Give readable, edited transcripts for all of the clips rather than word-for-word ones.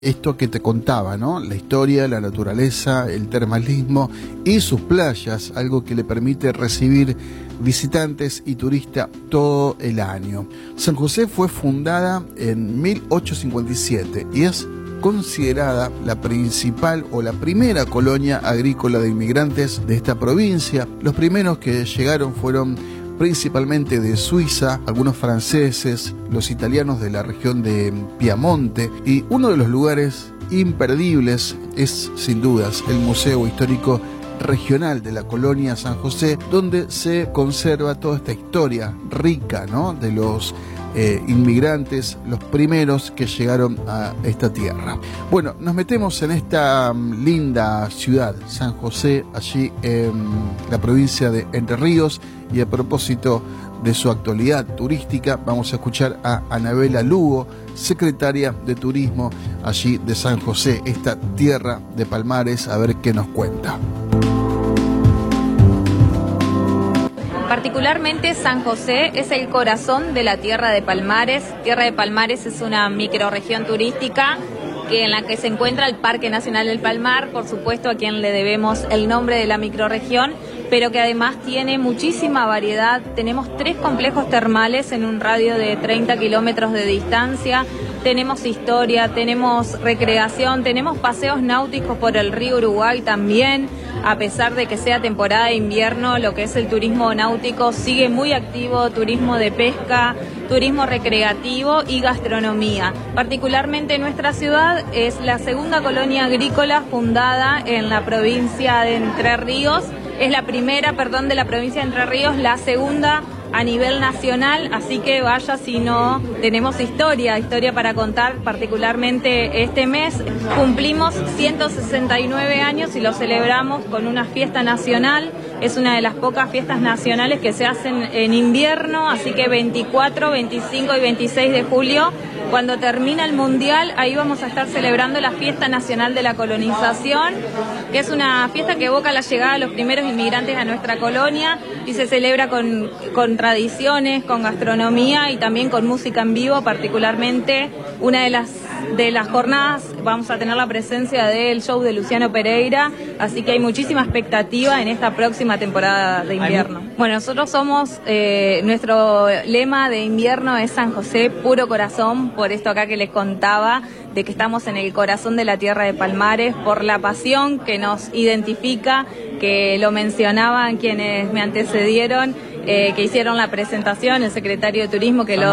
Esto que te contaba, ¿no? La historia, la naturaleza, el termalismo y sus playas, algo que le permite recibir visitantes y turistas todo el año. San José fue fundada en 1857 y es considerada la principal o la primera colonia agrícola de inmigrantes de esta provincia. Los primeros que llegaron fueron principalmente de Suiza, algunos franceses, los italianos de la región de Piamonte, y uno de los lugares imperdibles es sin dudas el Museo Histórico Regional de la Colonia San José, donde se conserva toda esta historia rica, ¿no?, de los inmigrantes, los primeros que llegaron a esta tierra. Bueno, nos metemos en esta linda ciudad, San José, allí en la provincia de Entre Ríos, y a propósito de su actualidad turística, vamos a escuchar a Anabela Lugo, secretaria de Turismo allí de San José, esta tierra de palmares, a ver qué nos cuenta. Particularmente San José es el corazón de la Tierra de Palmares. Tierra de Palmares es una microrregión turística en la que se encuentra el Parque Nacional del Palmar, por supuesto a quien le debemos el nombre de la microrregión, pero que además tiene muchísima variedad. Tenemos 3 complejos termales en un radio de 30 kilómetros de distancia. Tenemos historia, tenemos recreación, tenemos paseos náuticos por el río Uruguay también. A pesar de que sea temporada de invierno, lo que es el turismo náutico sigue muy activo, turismo de pesca, turismo recreativo y gastronomía. Particularmente nuestra ciudad es la segunda colonia agrícola fundada en la provincia de Entre Ríos. Es la primera, de la provincia de Entre Ríos, la segunda a nivel nacional, así que vaya si no tenemos historia para contar. Particularmente este mes cumplimos 169 años y lo celebramos con una fiesta nacional. Es una de las pocas fiestas nacionales que se hacen en invierno, así que 24, 25 y 26 de julio, cuando termina el Mundial, ahí vamos a estar celebrando la Fiesta Nacional de la Colonización, que es una fiesta que evoca la llegada de los primeros inmigrantes a nuestra colonia y se celebra con tradiciones, con gastronomía y también con música en vivo. Particularmente una de las jornadas vamos a tener la presencia del show de Luciano Pereira, así que hay muchísima expectativa en esta próxima temporada de invierno. Bueno, nosotros somos, nuestro lema de invierno es San José, puro corazón, por esto acá que les contaba, de que estamos en el corazón de la Tierra de Palmares, por la pasión que nos identifica, que lo mencionaban quienes me antecedieron, que hicieron la presentación, el secretario de Turismo, que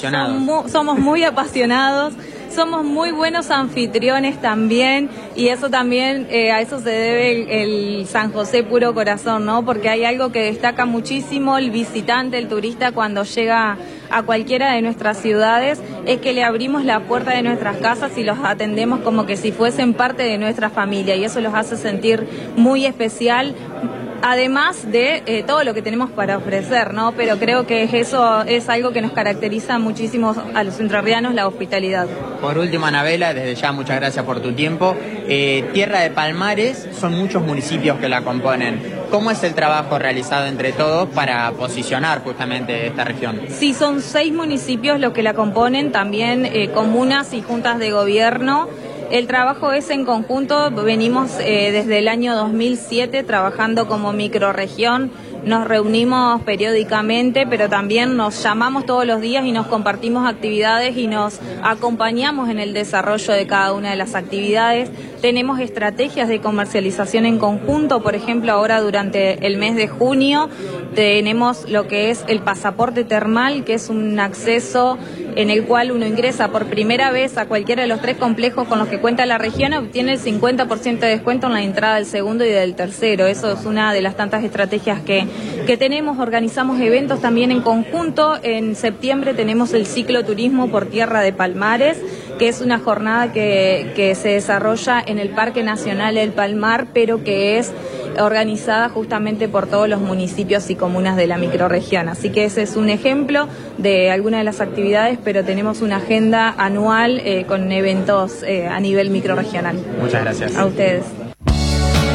somos muy apasionados. Somos muy buenos anfitriones también, y eso también, a eso se debe el San José puro corazón, ¿no? Porque hay algo que destaca muchísimo el visitante, el turista, cuando llega a cualquiera de nuestras ciudades, es que le abrimos la puerta de nuestras casas y los atendemos como que si fuesen parte de nuestra familia, y eso los hace sentir muy especial, además de todo lo que tenemos para ofrecer, ¿no? Pero creo que eso es algo que nos caracteriza muchísimo a los entrerrianos, la hospitalidad. Por último, Anabela, desde ya muchas gracias por tu tiempo. Tierra de Palmares, son muchos municipios que la componen. ¿Cómo es el trabajo realizado entre todos para posicionar justamente esta región? Sí, son 6 municipios los que la componen, también comunas y juntas de gobierno. El trabajo es en conjunto, venimos desde el año 2007 trabajando como microrregión, nos reunimos periódicamente, pero también nos llamamos todos los días y nos compartimos actividades y nos acompañamos en el desarrollo de cada una de las actividades. Tenemos estrategias de comercialización en conjunto, por ejemplo, ahora durante el mes de junio tenemos lo que es el pasaporte termal, que es un acceso en el cual uno ingresa por primera vez a cualquiera de los 3 complejos con los que cuenta la región, obtiene el 50% de descuento en la entrada del segundo y del tercero. Eso es una de las tantas estrategias que tenemos. Organizamos eventos también en conjunto. En septiembre tenemos el cicloturismo por Tierra de Palmares, que es una jornada que se desarrolla en el Parque Nacional del Palmar, pero que es organizada justamente por todos los municipios y comunas de la microrregión. Así que ese es un ejemplo de alguna de las actividades, pero tenemos una agenda anual con eventos a nivel microrregional. Muchas gracias. A ustedes.